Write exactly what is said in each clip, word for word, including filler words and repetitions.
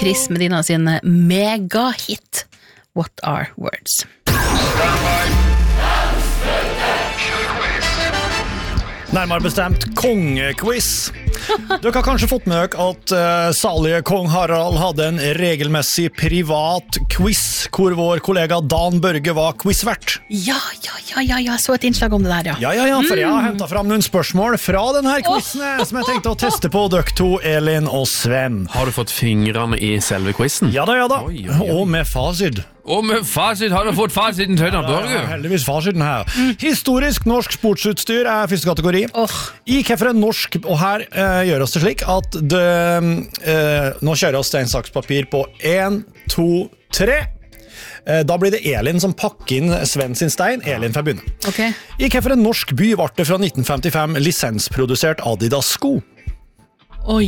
Chris Medina sin mega-hit What Are Words? Nærmere bestemt kongequiz. Dere har kanskje fått med dere at uh, salige kong Harald hadde en regelmessig privat quiz, hvor vår kollega Dan Børge var quizvert. Ja, ja, ja, ja, jeg så et innslag om det der, ja. Ja, ja, ja, for jeg har hentet fram noen spørsmål fra denne quizen, oh. som jeg tenkte å teste på dere to, Elin og Sven. Har du fått fingrene i selve quizen? Ja da, ja da. Oi, oi, oi. Og med fasit. Og med fasit, har du fått fasiten til Dan Børge? Ja, heldigvis fasiten her. Mm. Historisk norsk sportsutstyr er første kategori. Oh. I hvorfor en norsk, og her eh, gjør oss det slik at det, eh, nå kjører oss stein, saks, papir på en, to, tre. Eh, da blir det Elin som pakker inn Sven sin stein. Elin får begynne. Okay. I hvorfor en norsk by ble det fra nitten femtifem lisensprodusert Adidas-sko? Oi.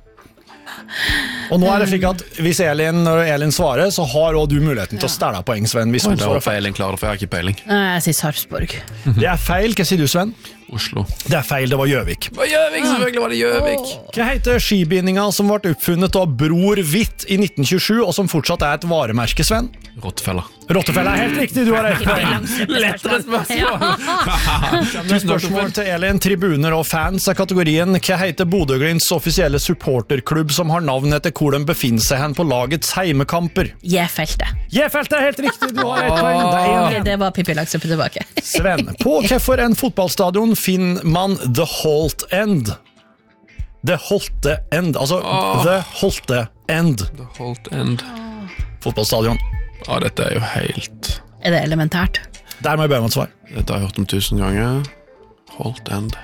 Og nå er det slik at hvis Elin, når Elin svarer, så har også du muligheten til å stelle poeng, Sven. Hvis det var feil, Elin klarer det, for jeg har ikke peiling. Jeg sier Sarpsborg. Det er feil, hva sier du, Sven? Oslo. Det er feil, det var Gjøvik. Det var Gjøvik, selvfølgelig var det Gjøvik. Hva heter skibindinga som ble oppfunnet av Bror Hvitt i nitten tjuesju, og som fortsatt er et varemerke, Sven? Rottefella. Rottefella er helt riktig, du har rett poeng. Lettere spørsmål. Tusen spørsmål til Elin. Tribuner og fans er kategorien. Hva heter Bodø-Glimts offisielle supporterklubb som har navn etter hvor de befinner seg hen på lagets heimekamper? J-feltet. J-feltet er helt riktig, du har rett poeng. Det, okay, det var Pippi Langstrup tilbake. Sven, på hvorfor en fotballstadion finner man The Holt End? The Holte End, altså oh. The Holte End. The Holt End. Fotballstadion. Ja, dette er jo helt... Er det elementært? Der må jeg be om et svar. Dette har jeg hørt om tusen ganger. Holt End.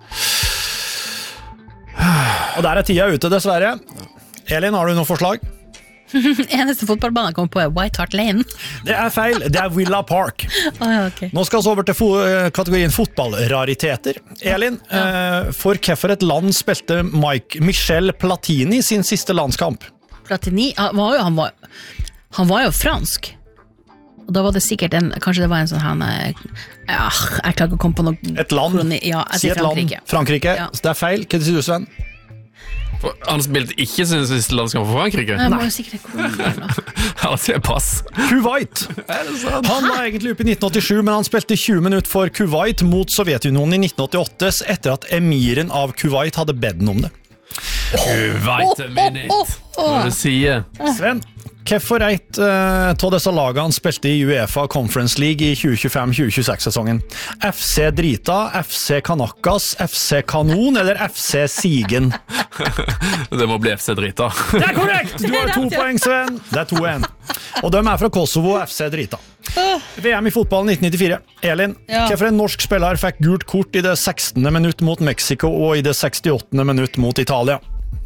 Og der er tida ute, dessverre. Elin, har du noe forslag? Eneste fotballbanen jeg kom på er White Hart Lane. Det er feil, det er Villa Park. Oh, ja, okay. Nå skal vi over til fo- kategorien fotballrariteter. Elin, ja. eh, for hvorfor et land spilte Mike, Michel Platini sin siste landskamp? Platini? Han var jo, han var, han var jo fransk. Og da var det sikkert en, kanskje det var en sånn han, ja, jeg klarer ikke å komme på noe. Et land? Koloni, ja, jeg si et Frankrike. land. Frankrike, ja. Så det er feil. Hva sier du, Sven? For han spilte ikke sin siste landskamp for Frankrike? Nei, det var jo sikkert en koloni. Ja, det er pass. Kuwait. Han var egentlig oppe i nitten åttisju, men han spilte tjue minutter for Kuwait mot Sovjetunionen i nitten åttiåtte, etter at emiren av Kuwait hadde bedt om det. Kuwait a minute. Hva du sier? Sven, hvorfor eit uh, av disse lagene spilte i UEFA Conference League i tjue tjuefem tjue tjueseks-sesongen? F C Drita, F C Kanakas, F C Kanon eller F C Sigen? Det må bli F C Drita. Det er korrekt! Du har to poeng, Sven. Det er to en. Og de er fra Kosovo, F C Drita. V M i fotball nitten nittifire. Elin, ja. Hvorfor en norsk spiller fikk gult kort i det sekstende minutt mot Mexico og i det sekstiåttende minutt mot Italia?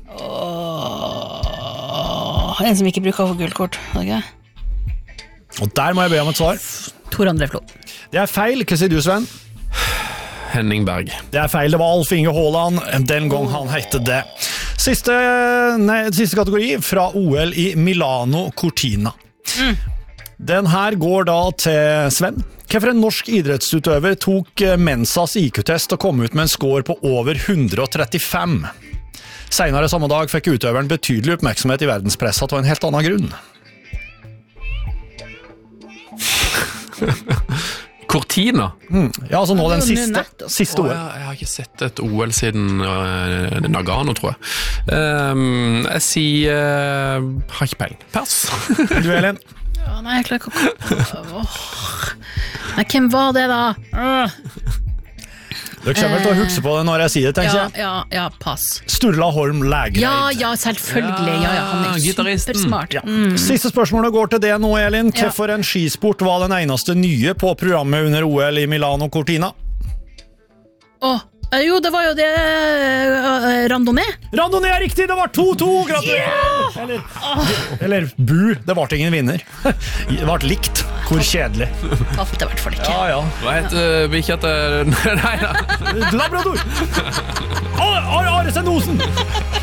Åh, en som ikke bruker å få gult kort. Okay. Og der må jeg be om et svar. Tor André Flo. Det er feil. Hva sier du, Sven? Henning Berg. Det er feil. Det var Alf Inge Haaland den gang han hette det. Siste, nei, siste kategori fra O L i Milano Cortina. Mm. Den her går da til Sven. Hvorfor en norsk idrettsutøver tok Mensas I Q-test og kom ut med en score på over hundre og trettifem? Senere samme dag fikk utøveren betydelig oppmerksomhet i verdenspressa til en helt annen grunn. Cortina? Mm. Ja, altså nå den siste, siste O L. Oh, jeg, jeg har ikke sett et O L siden uh, Nagano, tror jeg. Um, jeg sier uh, har ikke peiling. Pass. Du, Elin? Ja, nei, jeg klarer ikke å komme. Nei, hvem var det da? Uh. Du kommer til å huske på det når jeg sier det, tenker ja, jeg. Ja, ja, pass. Sturla Holm Lægreid. Ja, ja, selvfølgelig. Ja, ja, han er supersmart. Ja. Mm. Siste spørsmålet går til det nå, Elin. Hvorfor en skisport var den eneste nye på programmet under O L i Milano Cortina? Åh, jo, det var jo det uh, Randonee. Randonee er riktig, det var to to. Gratulerer. Yeah! Eller, oh. eller bu, det var ingen vinner. Det var likt. Hvor kjedelig. Tappte i hvert fall ikke. Ja, ja. Hva heter uh, bikkja til... Nei, da. Labrador. Are Aresen Osen.